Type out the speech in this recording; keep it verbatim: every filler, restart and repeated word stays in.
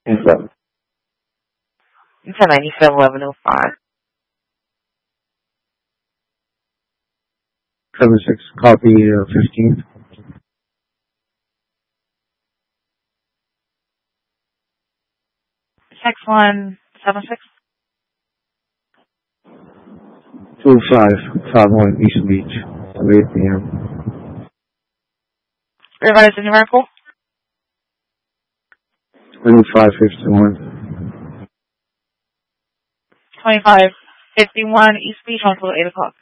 Yes, sir. You said ninety-seven eleven oh five. Seven six. Copy uh, fifteen. Six one seven six. Two five five one East Beach. Eight p m. Revise the numerical. Twenty five fifty one. Twenty-five fifty-one East Beach until eight o'clock.